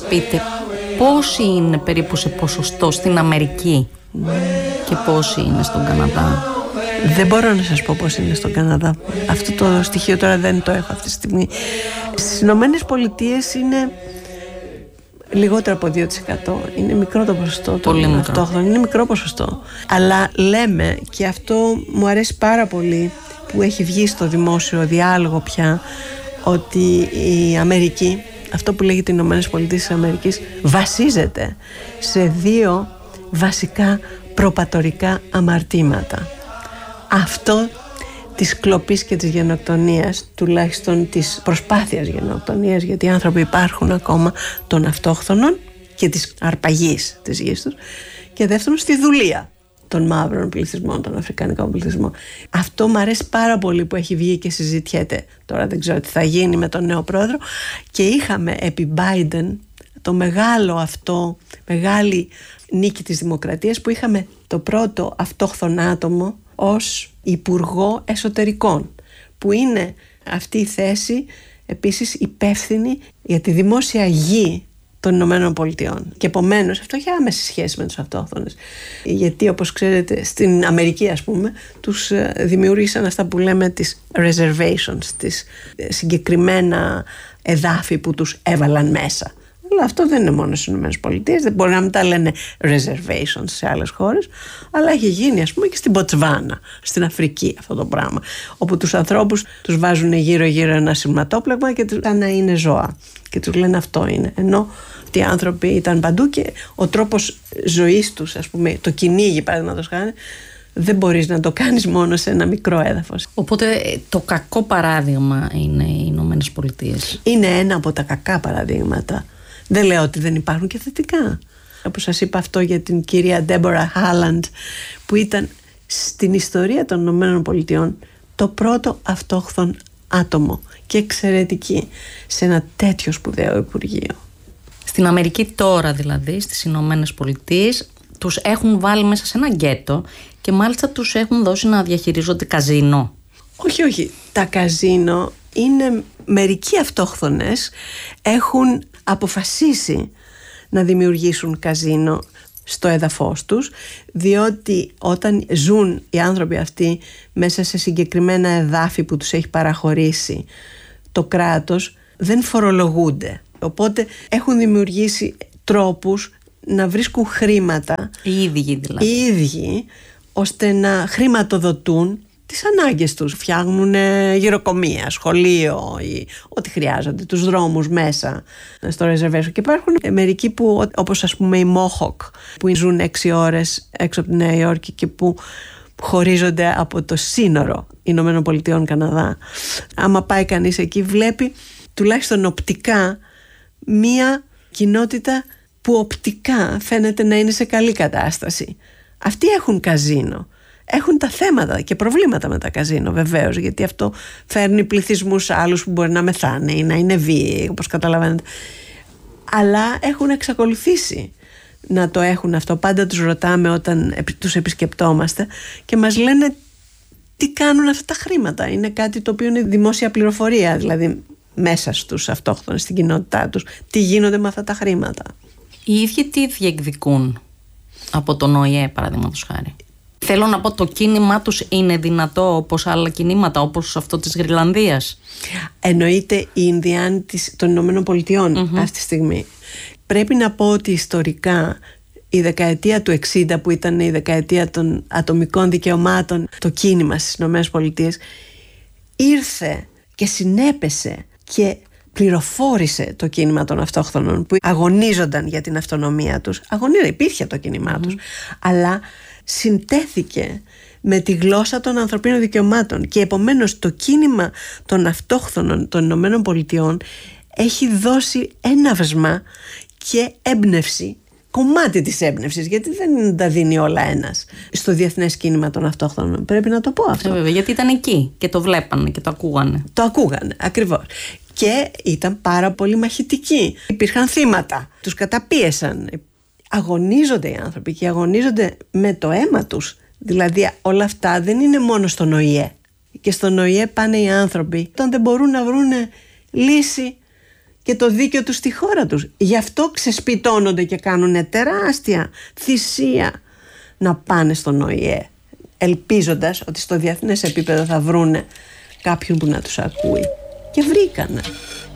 πείτε πόσοι είναι περίπου σε ποσοστό στην Αμερική και πόσοι είναι στον Καναδά? Δεν μπορώ να σας πω πώς είναι στον Καναδά. Αυτό το στοιχείο τώρα δεν το έχω αυτή τη στιγμή. Στις Ηνωμένες Πολιτείες είναι λιγότερο από 2%. Είναι μικρό το ποσοστό. Πολύ μικρό. Είναι μικρό ποσοστό. Αλλά λέμε, και αυτό μου αρέσει πάρα πολύ, που έχει βγει στο δημόσιο διάλογο πια, ότι η Αμερική, αυτό που λέγεται οι Ηνωμένες Πολιτείες της Αμερικής, βασίζεται σε 2 βασικά προπατορικά αμαρτήματα. Αυτό της κλοπής και της γενοκτονίας, τουλάχιστον της προσπάθειας γενοκτονίας, γιατί οι άνθρωποι υπάρχουν ακόμα, των αυτόχθονων και της αρπαγής της γης τους, και δεύτερον στη δουλεία των μαύρων πληθυσμών, των αφρικανικών πληθυσμών. Αυτό μου αρέσει πάρα πολύ που έχει βγει και συζητιέται. Τώρα δεν ξέρω τι θα γίνει με τον νέο πρόεδρο. Και είχαμε επί Biden το μεγάλη νίκη της δημοκρατίας, που είχαμε το πρώτο αυτόχθον άτομο ως υπουργό εσωτερικών, που είναι αυτή η θέση επίσης υπεύθυνη για τη δημόσια γη των Ηνωμένων Πολιτειών. Και επομένως αυτό έχει άμεση σχέση με τους αυτόχθονες. Γιατί όπως ξέρετε στην Αμερική, ας πούμε, τους δημιούργησαν αυτά που λέμε τις reservations, τις συγκεκριμένα εδάφη που τους έβαλαν μέσα. Αλλά αυτό δεν είναι μόνο στις ΗΠΑ, δεν μπορεί να μην τα λένε reservations σε άλλες χώρες, αλλά έχει γίνει, ας πούμε, και στην Μποτσβάνα, στην Αφρική αυτό το πράγμα, όπου τους ανθρώπους τους βάζουν γύρω-γύρω ένα σηματόπλεγμα και σαν να είναι ζώα και τους λένε αυτό είναι. Ενώ αυτοί οι άνθρωποι ήταν παντού και ο τρόπος ζωής τους, ας πούμε, το κυνήγι παραδείγματος χάρη, δεν μπορείς να το κάνεις μόνο σε ένα μικρό έδαφος. Οπότε το κακό παράδειγμα είναι οι Ηνωμένες Πολιτείες. Είναι ένα από τα κακά παραδείγματα. Δεν λέω ότι δεν υπάρχουν και θετικά. Όπως σας είπα αυτό για την κυρία Ντέμπορα Χάλαντ, που ήταν στην ιστορία των Ηνωμένων Πολιτειών το πρώτο αυτόχθον άτομο και εξαιρετική σε ένα τέτοιο σπουδαίο υπουργείο. Στην Αμερική τώρα, δηλαδή στις Ηνωμένες Πολιτείες, τους έχουν βάλει μέσα σε ένα γκέτο και μάλιστα τους έχουν δώσει να διαχειρίζονται καζίνο. Όχι, τα καζίνο είναι, μερικοί αυτόχθονες έχουν αποφασίσει να δημιουργήσουν καζίνο στο έδαφος τους, διότι όταν ζουν οι άνθρωποι αυτοί μέσα σε συγκεκριμένα εδάφη που τους έχει παραχωρήσει το κράτος, δεν φορολογούνται. Οπότε έχουν δημιουργήσει τρόπους να βρίσκουν χρήματα οι ίδιοι, ώστε να χρηματοδοτούν τις ανάγκες τους. Φτιάχνουν γυροκομεία, σχολείο ή ό,τι χρειάζονται, τους δρόμους μέσα στο reservation. Και υπάρχουν μερικοί που, όπως ας πούμε οι Mohawk, που ζουν 6 ώρες έξω από τη Νέα Υόρκη και που χωρίζονται από το σύνορο Ηνωμένων Πολιτειών Καναδά. Άμα πάει κανείς εκεί, βλέπει τουλάχιστον οπτικά μία κοινότητα που οπτικά φαίνεται να είναι σε καλή κατάσταση. Αυτοί έχουν καζίνο. Έχουν τα θέματα και προβλήματα με τα καζίνο, βεβαίως, γιατί αυτό φέρνει πληθυσμούς άλλους που μπορεί να μεθάνε ή να είναι βίαιοι, όπως καταλαβαίνετε. Αλλά έχουν εξακολουθήσει να το έχουν αυτό. Πάντα τους ρωτάμε όταν τους επισκεπτόμαστε και μας λένε τι κάνουν αυτά τα χρήματα. Είναι κάτι το οποίο είναι δημόσια πληροφορία, δηλαδή μέσα στους αυτόχθονες, στην κοινότητά τους. Τι γίνονται με αυτά τα χρήματα. Οι ίδιοι τι διεκδικούν από τον ΟΗΕ, παραδείγματος χάρη? Θέλω να πω, το κίνημά τους είναι δυνατό όπως άλλα κινήματα, όπως αυτό της Γρυλανδίας? Εννοείται οι Ινδιάνοι των Ηνωμένων Πολιτειών αυτή τη στιγμή. Πρέπει να πω ότι ιστορικά η δεκαετία του 60, που ήταν η δεκαετία των ατομικών δικαιωμάτων, το κίνημα στις Ηνωμένες Πολιτείες ήρθε και συνέπεσε και πληροφόρησε το κίνημα των αυτόχθονων που αγωνίζονταν για την αυτονομία τους. Υπήρχε το κίνημά τους, αλλά συντέθηκε με τη γλώσσα των ανθρωπίνων δικαιωμάτων και επομένως το κίνημα των αυτόχθονων των Ηνωμένων Πολιτειών έχει δώσει έναυσμα και έμπνευση, κομμάτι της έμπνευσης, γιατί δεν τα δίνει όλα ένας, στο διεθνές κίνημα των αυτόχθονων. Πρέπει να το πω αυτό. Βέβαια, γιατί ήταν εκεί και το βλέπανε και το ακούγανε. Το ακούγανε, ακριβώς. Και ήταν πάρα πολύ μαχητικοί. Υπήρχαν θύματα, τους καταπίεσαν. Αγωνίζονται οι άνθρωποι και αγωνίζονται με το αίμα τους. Δηλαδή όλα αυτά δεν είναι μόνο στον ΟΗΕ. Και στον ΟΗΕ πάνε οι άνθρωποι όταν δεν μπορούν να βρουν λύση και το δίκαιο τους στη χώρα τους. Γι' αυτό ξεσπιτώνονται και κάνουν τεράστια θυσία να πάνε στον ΟΗΕ, ελπίζοντας ότι στο διεθνές επίπεδο θα βρούνε κάποιον που να τους ακούει. Και βρήκανε.